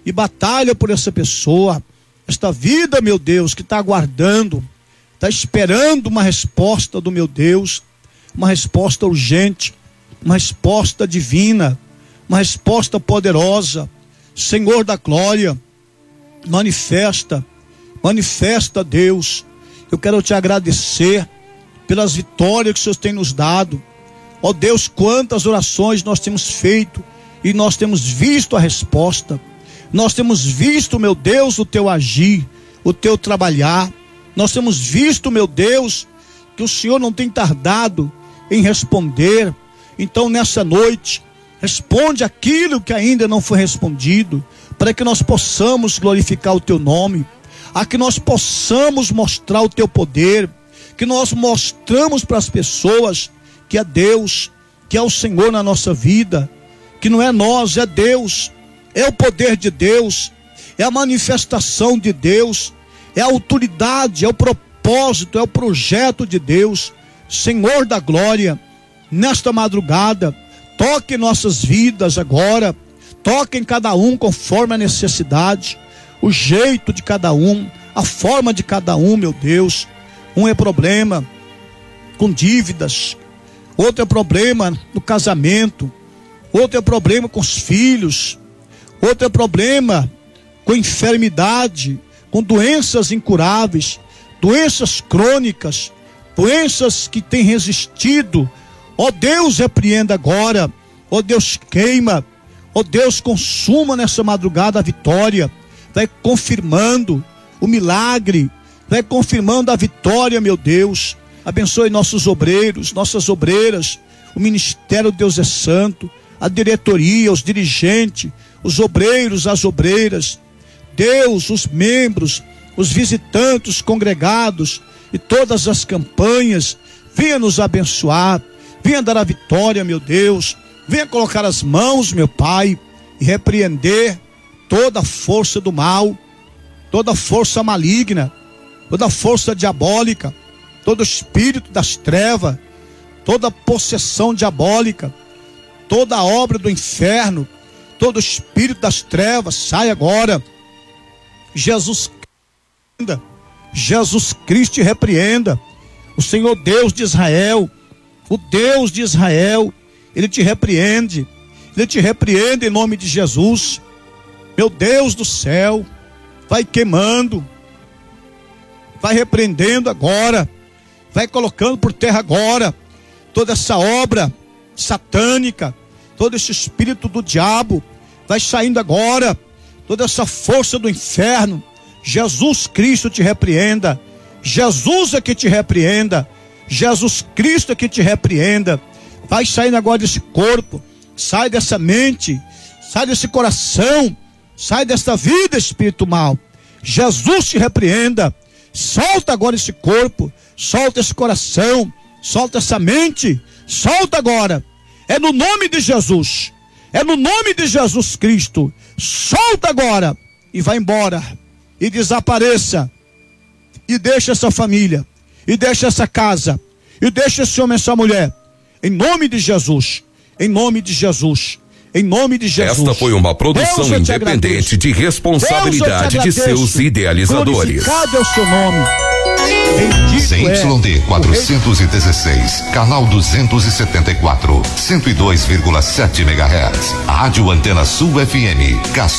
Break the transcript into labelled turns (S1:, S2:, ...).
S1: e batalha por essa pessoa, esta vida, meu Deus, que está aguardando, está esperando uma resposta do meu Deus, uma resposta urgente, uma resposta divina, uma resposta poderosa. Senhor da glória, manifesta, Deus. Eu quero te agradecer pelas vitórias que o Senhor tem nos dado. Ó Deus, quantas orações nós temos feito e nós temos visto a resposta. Nós temos visto, meu Deus, o teu agir, o teu trabalhar. Nós temos visto, meu Deus, que o Senhor não tem tardado em responder. Então, nessa noite, responde aquilo que ainda não foi respondido, para que nós possamos glorificar o teu nome, a que nós possamos mostrar o teu poder, que nós mostramos para as pessoas que é Deus, que é o Senhor na nossa vida, que não é nós, é Deus, é o poder de Deus, é a manifestação de Deus, é a autoridade, é o propósito, é o projeto de Deus. Senhor da glória, nesta madrugada, toque em nossas vidas agora, toque em cada um conforme a necessidade, o jeito de cada um, a forma de cada um, meu Deus. Um é problema com dívidas, outro é problema no casamento, outro é problema com os filhos, outro é problema com enfermidade, com doenças incuráveis, doenças crônicas, doenças que têm resistido. Ó Deus, repreenda agora. Ó Deus, queima. Ó Deus, consuma nessa madrugada a vitória. Vai confirmando o milagre, vai confirmando a vitória, meu Deus. Abençoe nossos obreiros, nossas obreiras, o ministério Deus é Santo, a diretoria, os dirigentes, os obreiros, as obreiras, Deus, os membros, os visitantes, os congregados e todas as campanhas. Venha nos abençoar, venha dar a vitória, meu Deus. Venha colocar as mãos, meu Pai, e repreender toda a força do mal, toda a força maligna, toda a força diabólica, todo espírito das trevas, toda possessão diabólica, toda a obra do inferno, todo espírito das trevas, sai agora. Jesus Cristo te repreenda. O Senhor Deus de Israel, o Deus de Israel, Ele te repreende em nome de Jesus. Meu Deus do céu, vai queimando, vai repreendendo agora, vai colocando por terra agora toda essa obra satânica, todo esse espírito do diabo, vai saindo agora, toda essa força do inferno. Jesus Cristo te repreenda, Jesus é que te repreenda, Jesus Cristo é que te repreenda. Vai saindo agora desse corpo, sai dessa mente, sai desse coração, sai desta vida, espírito mal. Jesus te repreenda. Solta agora esse corpo, solta esse coração, solta essa mente, solta agora. É no nome de Jesus, é no nome de Jesus Cristo. Solta agora e vai embora e desapareça e deixa essa família, e deixa essa casa, e deixa esse homem, essa mulher, em nome de Jesus, em nome de Jesus, em nome de Jesus.
S2: Esta foi uma produção Deus, independente de responsabilidade de seus idealizadores.
S1: Glorificado é o seu nome.
S3: ZYD 416, canal 274, 102,7 MHz. Rádio Antena Sul FM, Castro.